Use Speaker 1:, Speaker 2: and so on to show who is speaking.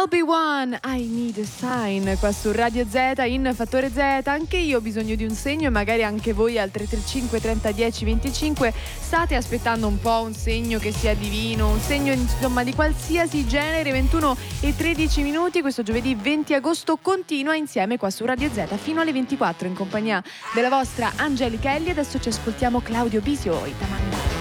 Speaker 1: LB1, I need a sign, qua su Radio Z in Fattore Z. Anche io ho bisogno di un segno e magari anche voi al 335 30 10 25 state aspettando un po' un segno che sia divino, un segno insomma di qualsiasi genere. 21 e 13 minuti, questo giovedì 20 agosto continua insieme qua su Radio Z fino alle 24 in compagnia della vostra Angelica Ellie. Adesso ci ascoltiamo Claudio Bisio, Itamanda.